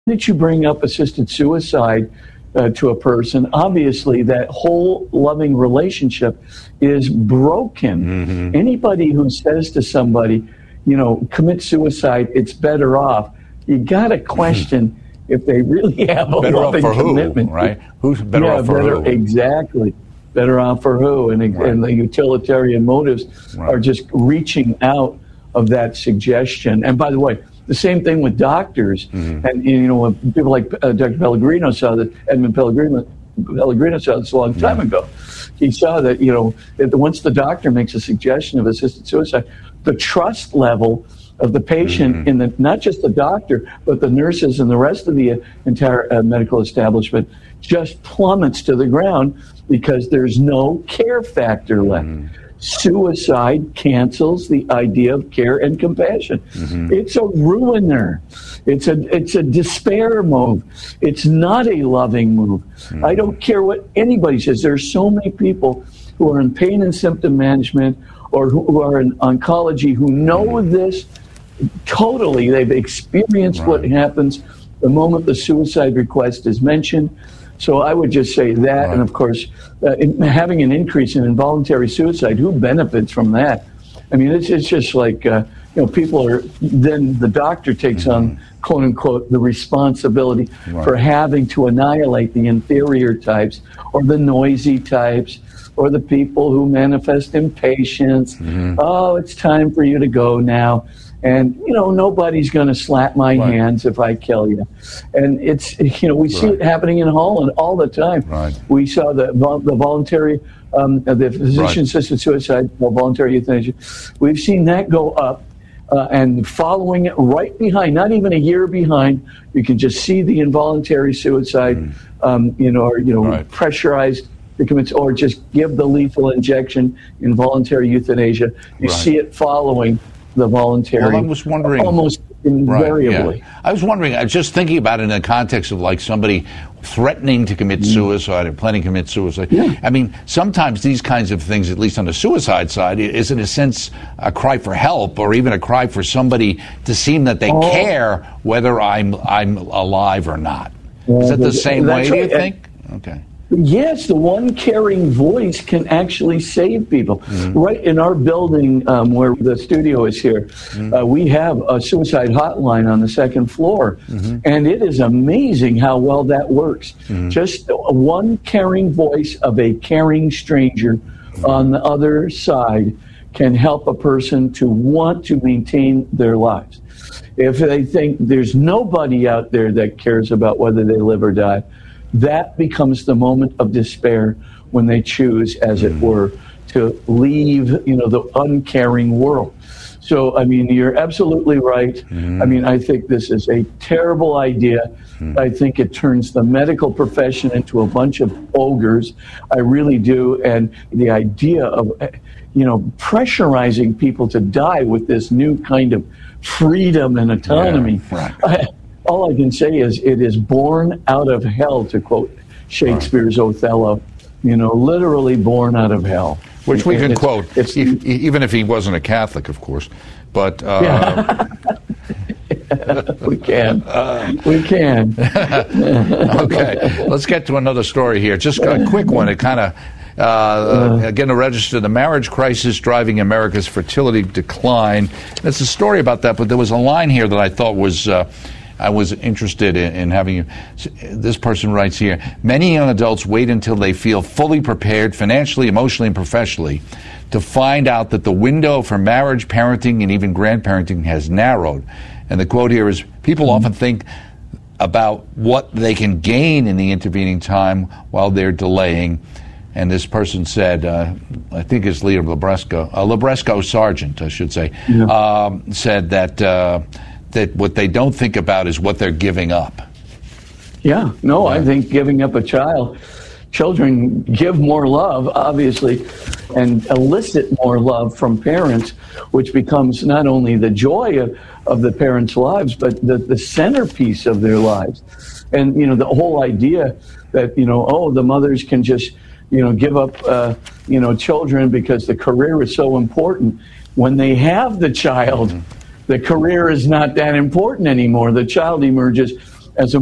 minute you bring up assisted suicide to a person, obviously that whole loving relationship is broken. Anybody who says to somebody, commit suicide, it's better off, you got to question if they really have a better loving off for commitment. Who, right? Who's better off for who? Exactly. Better off for who? And the utilitarian motives are just reaching out of that suggestion. And by the way, the same thing with doctors. And, when people like Dr. Pellegrino saw that, Edmund Pellegrino saw this a long time ago. He saw that, that once the doctor makes a suggestion of assisted suicide, the trust level of the patient in not just the doctor, but the nurses and the rest of the entire medical establishment just plummets to the ground because there's no care factor left. Suicide cancels the idea of care and compassion. It's a ruiner. It's a despair move. It's not a loving move. I don't care what anybody says. There's so many people who are in pain and symptom management or who are in oncology who know this totally. They've experienced what happens the moment the suicide request is mentioned. So I would just say that, and of course, having an increase in involuntary suicide, who benefits from that? I mean, it's just like, people are, then the doctor takes on, quote unquote, the responsibility for having to annihilate the inferior types or the noisy types or the people who manifest impatience. Oh, it's time for you to go now. And, nobody's going to slap my hands if I kill you. And it's, we see it happening in Holland all the time. We saw the voluntary, the physician-assisted suicide, voluntary euthanasia. We've seen that go up. And following it right behind, not even a year behind, you can just see the involuntary suicide, pressurized to commit, or just give the lethal injection, involuntary euthanasia. You see it following the voluntary. Well, I was wondering, almost invariably. I was wondering, I was just thinking about it in the context of like somebody threatening to commit suicide or planning to commit suicide. I mean, sometimes these kinds of things, at least on the suicide side, is in a sense a cry for help or even a cry for somebody to seem that they care whether I'm alive or not. Is that the same way, do you think? Okay. Yes, the one caring voice can actually save people. Right in our building where the studio is here, we have a suicide hotline on the second floor. And it is amazing how well that works. Just one caring voice of a caring stranger on the other side can help a person to want to maintain their lives. If they think there's nobody out there that cares about whether they live or die, that becomes the moment of despair when they choose, as it were, to leave, the uncaring world. So, I mean, you're absolutely right. I mean, I think this is a terrible idea. I think it turns the medical profession into a bunch of ogres. I really do. And the idea of, pressurizing people to die with this new kind of freedom and autonomy. All I can say is it is born out of hell, to quote Shakespeare's Othello, literally born out of hell. Which we can quote, even if he wasn't a Catholic, of course. But we can. We can. Okay, let's get to another story here. Just a quick one. It kind of, again, to register the marriage crisis driving America's fertility decline. It's a story about that, but there was a line here that I thought was... I was interested in having you. This person writes here, many young adults wait until they feel fully prepared financially, emotionally, and professionally to find out that the window for marriage, parenting, and even grandparenting has narrowed. And the quote here is, people often think about what they can gain in the intervening time while they're delaying. And this person said, I think it's Leah Labresco Sargent, I should say, said that what they don't think about is what they're giving up. I think giving up a child, children give more love, obviously, and elicit more love from parents, which becomes not only the joy of the parents' lives, but the centerpiece of their lives. And, the whole idea that, the mothers can just, give up, children because the career is so important. When they have the child, the career is not that important anymore. The child emerges